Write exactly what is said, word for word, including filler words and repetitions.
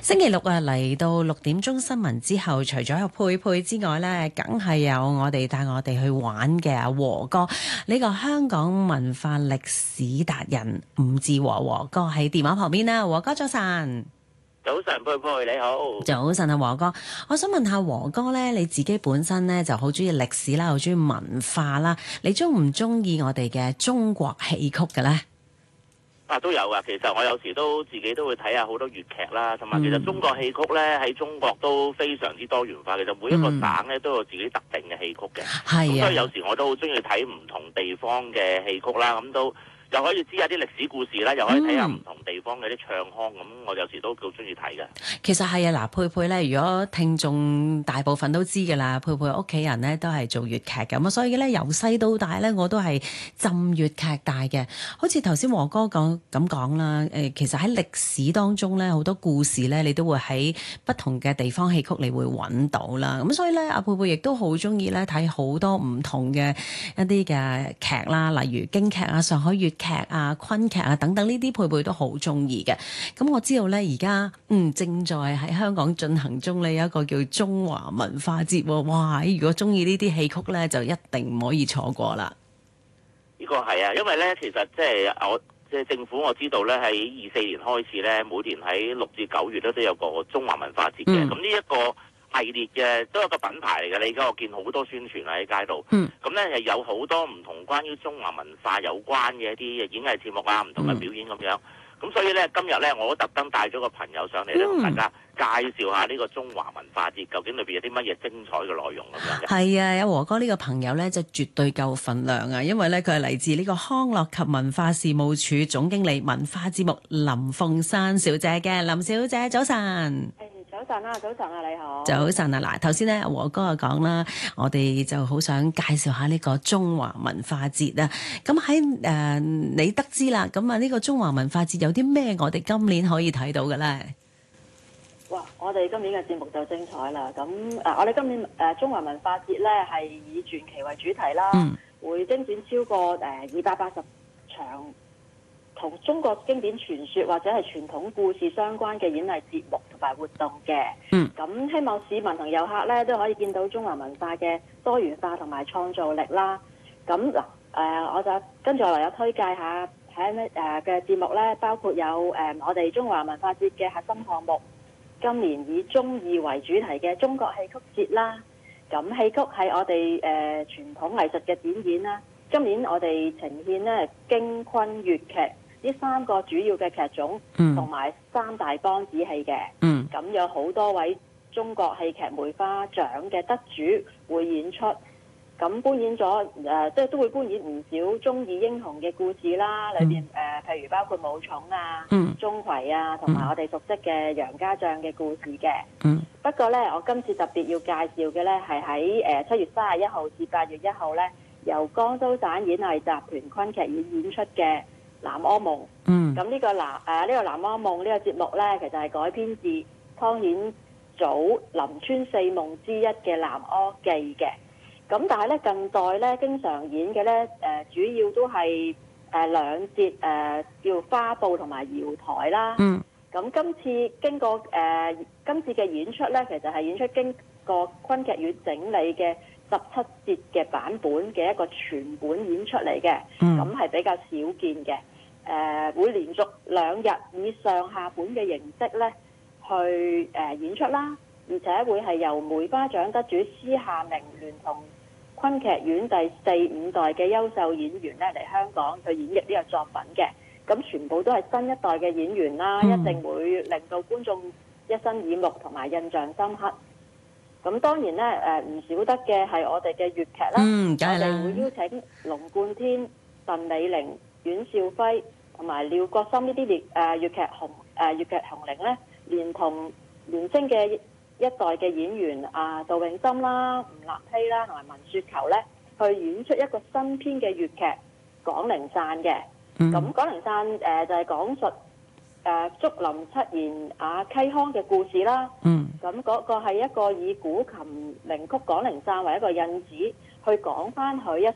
星期六啊，嚟到六點鐘新聞之後，除咗有佩佩之外咧，梗係有我哋帶我哋去玩嘅阿和哥，呢個香港文化歷史達人伍志和和哥喺電話旁邊啦。和哥早晨。 早晨，佩佩你好。 早晨啊，和哥，我想問下和哥咧，你自己本身咧就好中意歷史啦，好中意文化啦，你中唔中意我哋嘅中國戲曲嘅咧？ 啊，都有啊。其實我有時都自己都會睇下好多粵劇啦，同埋其實中國戲曲咧喺中國都非常之多元化。其實每一個省咧都有自己特定嘅戲曲嘅，咁、嗯、所以有時我都好中意睇唔同地方嘅戲曲啦。咁都又可以知下啲歷史故事啦，又可以睇下唔同地方嘅啲唱腔。咁、嗯、我有時都好中意睇嘅。其實係啊，嗱，佩佩咧，如果聽眾大部分都知㗎啦，佩佩屋企人咧都係做粵劇咁啊，所以咧由細到大咧我都係浸粵劇大嘅。好似頭先和哥講咁講啦，誒，其實喺歷史當中咧好多故事咧，你都會喺不同嘅地方戲曲你會揾到啦。咁所以咧，阿佩佩亦都好中意咧睇好多唔同嘅一啲嘅劇啦，例如京劇啊、上海粵劇啊、昆劇啊等等，呢啲佩佩都好中意嘅。咁我知道咧，而家嗯正在喺香港進行中咧有一個叫中華文化節喎。哇！如果中意呢啲戲曲咧，就一定唔可以錯過啦。 呢個係啊，因為咧其實即係我即係政府我知道咧喺二四年開始咧，每年喺六至九月咧都有個中華文化節嘅。咁呢一個系列嘅都有個品牌嚟嘅，你而家我見好多宣傳喺街度。咁咧係有好多唔同關於中華文化有關嘅一啲演藝節目啊，唔同嘅表演咁樣。咁、嗯、所以咧今日咧我都特登帶咗個朋友上嚟咧，同大家介紹下呢個中華文化節究竟裏邊有啲乜嘢精彩嘅內容咁樣嘅。係啊，有和哥呢個朋友咧就絕對夠份量啊，因為咧佢係嚟自呢個康樂及文化事務署總經理文化節目林鳳珊小姐嘅。林小姐早晨。 早晨啊，早晨啊，你好。 早晨啊，嗱，頭先咧和哥就講啦，我哋就好想介紹下呢個中華文化節啊。咁喺誒你得知啦，咁啊呢個中華文化節有啲咩我哋今年可以睇到嘅咧？ 哇！我哋今年嘅節目就精彩啦。咁誒、呃，我哋今年誒、呃、中華文化節咧係以傳奇為主題啦，嗯、會精選超過誒二百八十場同中國經典傳說或者係傳統故事相關嘅演藝節目同埋活動嘅。嗯，咁希望市民同遊客咧都可以見到中華文化嘅多元化同埋創造力啦。咁嗱誒，我就跟住落嚟有推介下睇咩誒嘅節目咧，包括有誒、呃、我哋中華文化節嘅核心項目，今年以忠義為主題嘅中國戲曲節啦。咁戲曲係我哋誒、呃、傳統藝術嘅展演啦。今年我哋呈現咧京昆粵劇呢三個主要嘅劇種，同埋、嗯、三大梆子戲嘅，咁、嗯、有好多位中國戲劇梅花獎嘅得主會演出，咁搬演咗誒，即、呃、係都會搬演唔少忠義英雄嘅故事啦，裏邊誒、呃，譬如包括武松啊、嗯、鍾馗啊，同埋我哋熟悉嘅楊家將嘅故事嘅。嗯、不過咧，我今次特別要介紹嘅咧係喺誒七月三十一號至八月一號咧，由江蘇省演藝集團昆劇院演出嘅南柯夢。嗯，咁呢個南誒呢、呃這個南柯夢呢個節目咧，其實係改編自湯顯祖《臨川四夢》之一嘅《南柯記》嘅。咁但係咧近代咧經常演嘅咧誒主要都係誒兩節誒、呃、叫花布同埋瑤台啦。嗯，咁今次經過誒、呃、今次嘅演出咧，其實係演出經過昆劇院整理嘅十七節嘅版本嘅一個全本演出嚟嘅。嗯，咁係比較少見嘅。誒、呃、會連續兩日以上下本嘅形式咧去誒、呃、演出啦，而且會係由梅花獎得主施夏明聯同昆劇院第四五代嘅優秀演員咧嚟香港去演繹呢個作品嘅。咁全部都係新一代嘅演員啦，嗯、一定會令到觀眾一生耳目同埋印象深刻。咁當然咧誒唔少得嘅係我哋嘅粵劇啦，嗯、我哋會邀請龍貫天、鄧美玲、阮兆輝同埋廖國森呢啲粵誒粵劇紅誒粵劇紅伶咧，連同年青嘅一代嘅演員啊，杜永森啦、吳立希啦同埋文雪球咧，去演出一個新編嘅粵劇《廣陵散》嘅。咁《廣陵散》誒就係講述誒竹林七賢阿溪康嘅故事啦。嗯。咁嗰個係一個以古琴名曲《廣陵散》為一個引子，去講翻佢一